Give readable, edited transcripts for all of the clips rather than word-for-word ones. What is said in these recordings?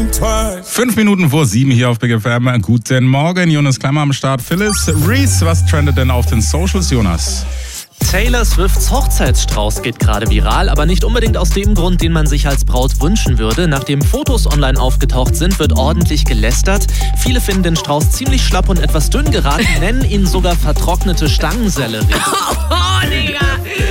5 Minuten vor 7 hier auf Big FM. Guten Morgen, Jonas Klemmer am Start. Phyllis Reese, was trendet denn auf den Socials, Jonas? Taylor Swifts Hochzeitsstrauß geht gerade viral, aber nicht unbedingt aus dem Grund, den man sich als Braut wünschen würde. Nachdem Fotos online aufgetaucht sind, wird ordentlich gelästert. Viele finden den Strauß ziemlich schlapp und etwas dünn geraten, nennen ihn sogar vertrocknete Stangensellerie. Oh, Digga!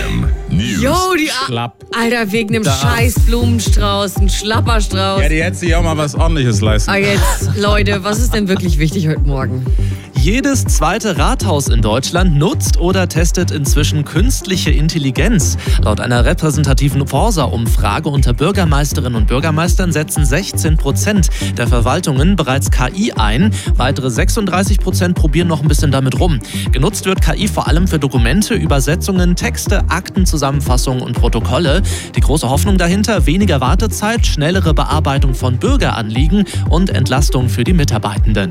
Jo, die Alter, wegen dem scheiß Blumenstrauß, ein Schlapperstrauß. Ja, die hätte sich auch mal was Ordentliches leisten. Aber jetzt, Leute, was ist denn wirklich wichtig heute Morgen? Jedes zweite Rathaus in Deutschland nutzt oder testet inzwischen künstliche Intelligenz. Laut einer repräsentativen Forsa-Umfrage unter Bürgermeisterinnen und Bürgermeistern setzen 16% der Verwaltungen bereits KI ein. Weitere 36% probieren noch ein bisschen damit rum. Genutzt wird KI vor allem für Dokumente, Übersetzungen, Texte, Aktenzusammenfassungen und Protokolle. Die große Hoffnung dahinter: weniger Wartezeit, schnellere Bearbeitung von Bürgeranliegen und Entlastung für die Mitarbeitenden.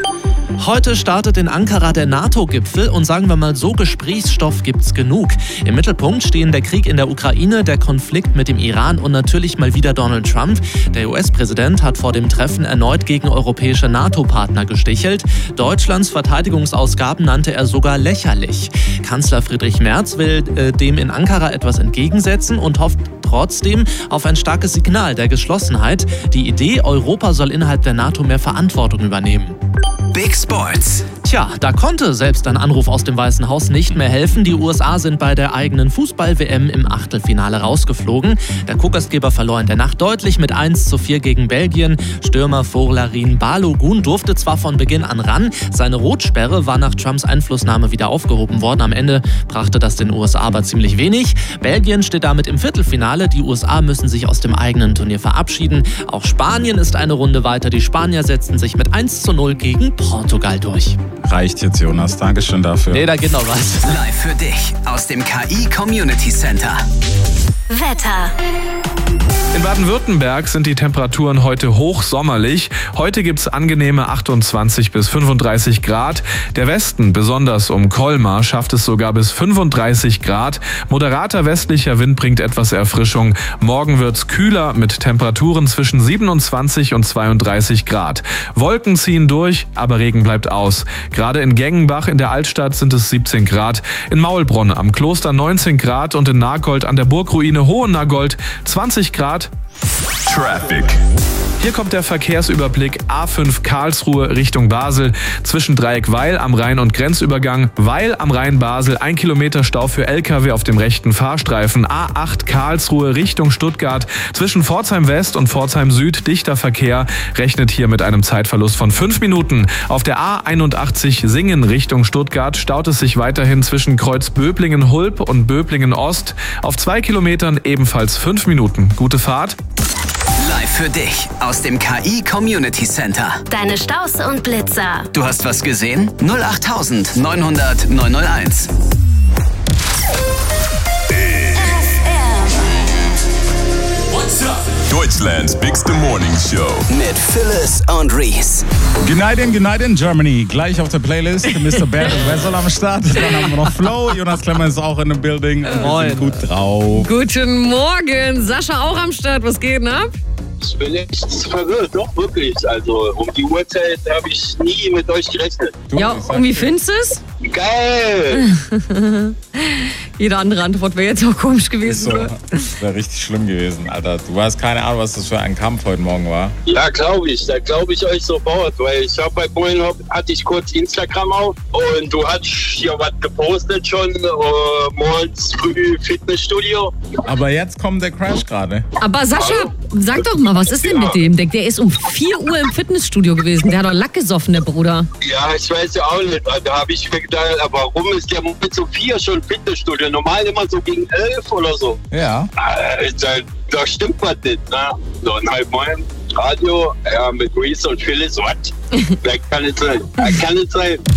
Heute startet in Ankara der NATO-Gipfel und sagen wir mal so, Gesprächsstoff gibt's genug. Im Mittelpunkt stehen der Krieg in der Ukraine, der Konflikt mit dem Iran und natürlich mal wieder Donald Trump. Der US-Präsident hat vor dem Treffen erneut gegen europäische NATO-Partner gestichelt. Deutschlands Verteidigungsausgaben nannte er sogar lächerlich. Kanzler Friedrich Merz will dem in Ankara etwas entgegensetzen und hofft trotzdem auf ein starkes Signal der Geschlossenheit. Die Idee, Europa soll innerhalb der NATO mehr Verantwortung übernehmen. Big Sports. Tja, da konnte selbst ein Anruf aus dem Weißen Haus nicht mehr helfen. Die USA sind bei der eigenen Fußball-WM im Achtelfinale rausgeflogen. Der Co-Gastgeber verlor in der Nacht deutlich mit 1:4 gegen Belgien. Stürmer Folarin Balogun durfte zwar von Beginn an ran, seine Rotsperre war nach Trumps Einflussnahme wieder aufgehoben worden. Am Ende brachte das den USA aber ziemlich wenig. Belgien steht damit im Viertelfinale. Die USA müssen sich aus dem eigenen Turnier verabschieden. Auch Spanien ist eine Runde weiter. Die Spanier setzten sich mit 1:0 gegen Portugal durch. Reicht jetzt, Jonas. Dankeschön dafür. Nee, da geht noch was. Live für dich aus dem KI Community Center. Wetter. In Baden-Württemberg sind die Temperaturen heute hochsommerlich. Heute gibt es angenehme 28 bis 35 Grad. Der Westen, besonders um Colmar, schafft es sogar bis 35 Grad. Moderater westlicher Wind bringt etwas Erfrischung. Morgen wird's kühler mit Temperaturen zwischen 27 und 32 Grad. Wolken ziehen durch, aber Regen bleibt aus. Gerade in Gengenbach in der Altstadt sind es 17 Grad. In Maulbronn am Kloster 19 Grad und in Nagold an der Burgruine Hohennagold 20 Grad. Traffic. Hier kommt der Verkehrsüberblick A5 Karlsruhe Richtung Basel. Zwischen Dreieck Weil am Rhein und Grenzübergang Weil am Rhein Basel 1 Kilometer Stau für LKW auf dem rechten Fahrstreifen. A8 Karlsruhe Richtung Stuttgart. Zwischen Pforzheim West und Pforzheim Süd dichter Verkehr. Rechnet hier mit einem Zeitverlust von 5 Minuten. Auf der A81 Singen Richtung Stuttgart staut es sich weiterhin zwischen Kreuz Böblingen-Hulb und Böblingen-Ost. Auf 2 Kilometern ebenfalls 5 Minuten. Gute Fahrt. Live für dich aus dem KI Community Center. Deine Staus und Blitzer. Du hast was gesehen? 08900 901. Deutschlands bigste Morning Show. Mit Phyllis und Reese. Goodnight in Germany. Gleich auf der Playlist. Mr. Bert Wessel am Start. Dann haben wir noch Flo. Jonas Klemmer ist auch in dem Building. Wir sind gut drauf. Guten Morgen. Sascha auch am Start. Was geht denn ab? Ich bin echt verwirrt, doch wirklich. Also um die Uhrzeit habe ich nie mit euch gerechnet. Ja, und wie findest du es? Geil! Jede andere Antwort wäre jetzt auch komisch gewesen. So, das wäre richtig schlimm gewesen, Alter. Du hast keine Ahnung, was das für ein Kampf heute Morgen war. Ja, glaube ich. Da glaube ich euch sofort. Weil ich habe bei Bullenhop, hatte ich kurz Instagram auf und du hattest hier was gepostet schon. Morgens früh Fitnessstudio. Aber jetzt kommt der Crash gerade. Aber Sascha, sag doch mal, was ist denn mit dem? Der ist um 4 Uhr im Fitnessstudio gewesen. Der hat doch Lack gesoffen, der Bruder. Ja, ich weiß ja auch nicht. Da habe ich mir gedacht, warum ist der mit so 4 schon Fitnessstudio? Normal immer so gegen 11 oder so. Ja. Da stimmt was nicht, ne? So ein halb Radio, ja, mit Reese und Phyllis, was? Das kann nicht sein. Das kann nicht sein.